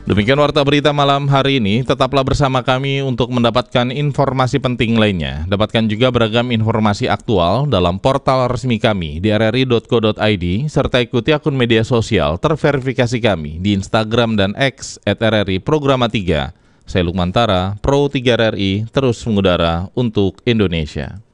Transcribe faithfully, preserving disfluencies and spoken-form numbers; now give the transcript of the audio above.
Demikian warta berita malam hari ini, tetaplah bersama kami untuk mendapatkan informasi penting lainnya. Dapatkan juga beragam informasi aktual dalam portal resmi kami di r r i dot co dot i d, serta ikuti akun media sosial terverifikasi kami di Instagram dan X at r r i programa tiga. Saya Lukman Tara, Pro tiga R R I, terus mengudara untuk Indonesia.